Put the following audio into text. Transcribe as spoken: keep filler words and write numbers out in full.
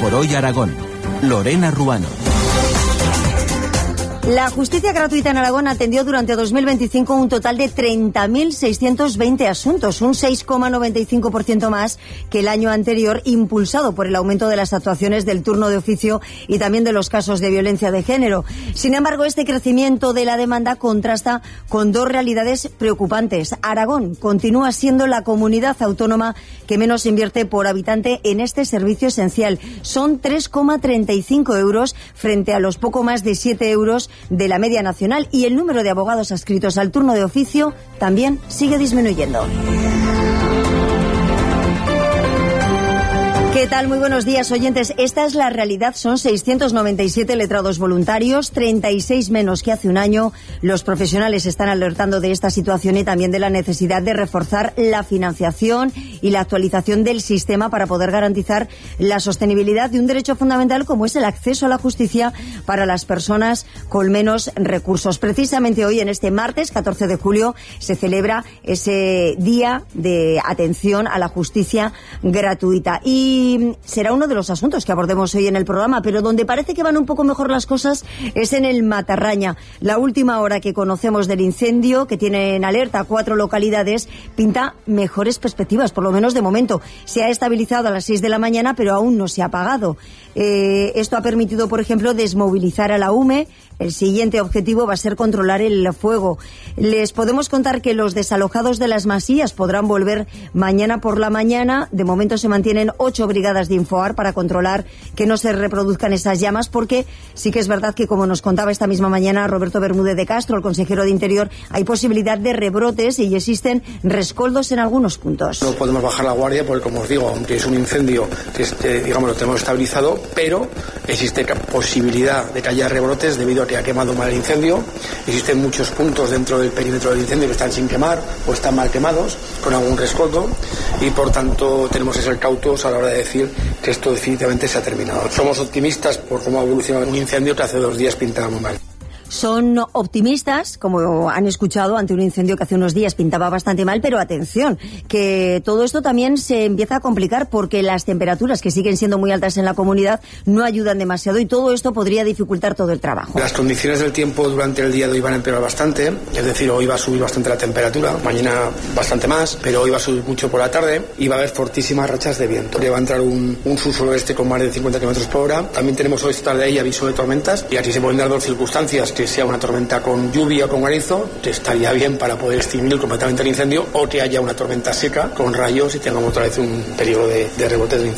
por Hoy Aragón. Lorena Ruano. La justicia gratuita en Aragón atendió durante dos mil veinticinco un total de treinta mil seiscientos veinte asuntos, un seis coma noventa y cinco por ciento más que el año anterior, impulsado por el aumento de las actuaciones del turno de oficio y también de los casos de violencia de género. Sin embargo, este crecimiento de la demanda contrasta con dos realidades preocupantes. Aragón continúa siendo la comunidad autónoma que menos invierte por habitante en este servicio esencial. Son tres coma treinta y cinco euros frente a los poco más de siete euros de la media nacional, y el número de abogados adscritos al turno de oficio también sigue disminuyendo. ¿Qué tal? Muy buenos días, oyentes. Esta es la realidad. Son seiscientos noventa y siete letrados voluntarios, treinta y seis menos que hace un año. Los profesionales están alertando de esta situación y también de la necesidad de reforzar la financiación y la actualización del sistema para poder garantizar la sostenibilidad de un derecho fundamental como es el acceso a la justicia para las personas con menos recursos. Precisamente hoy, en este martes catorce de julio, se celebra ese día de atención a la justicia gratuita. Y Y será uno de los asuntos que abordemos hoy en el programa, pero donde parece que van un poco mejor las cosas es en el Matarraña. La última hora que conocemos del incendio, que tiene en alerta cuatro localidades, pinta mejores perspectivas, por lo menos de momento. Se ha estabilizado a las seis de la mañana, pero aún no se ha apagado. Eh, esto ha permitido, por ejemplo, desmovilizar a la U M E. El siguiente objetivo va a ser controlar el fuego. Les podemos contar que los desalojados de las masías podrán volver mañana por la mañana. De momento se mantienen ocho brigadas de Infoar para controlar que no se reproduzcan esas llamas, porque sí que es verdad que, como nos contaba esta misma mañana Roberto Bermúdez de Castro, el consejero de Interior, hay posibilidad de rebrotes y existen rescoldos en algunos puntos. No podemos bajar la guardia porque, como os digo, aunque es un incendio que este, digamos, lo tenemos estabilizado, pero existe posibilidad de que haya rebrotes debido a que ha quemado mal el incendio. Existen muchos puntos dentro del perímetro del incendio que están sin quemar o están mal quemados, con algún rescoldo, y por tanto tenemos que ser cautos a la hora de decir que esto definitivamente se ha terminado. Somos optimistas por cómo ha evolucionado un incendio que hace dos días pintaba muy mal. Son optimistas, como han escuchado, ante un incendio que hace unos días pintaba bastante mal, pero atención, que todo esto también se empieza a complicar porque las temperaturas, que siguen siendo muy altas en la comunidad, no ayudan demasiado, y todo esto podría dificultar todo el trabajo. Las condiciones del tiempo durante el día de hoy van a empeorar bastante, es decir, hoy va a subir bastante la temperatura, mañana bastante más, pero hoy va a subir mucho por la tarde y va a haber fortísimas rachas de viento. Va a entrar un, un sur-suroeste con más de cincuenta kilómetros por hora. También tenemos hoy esta tarde ahí aviso de tormentas, y aquí se pueden dar dos circunstancias: que sea una tormenta con lluvia o con granizo, que estaría bien para poder extinguir completamente el incendio, o que haya una tormenta seca con rayos y tengamos otra vez un periodo de, de rebote del incendio.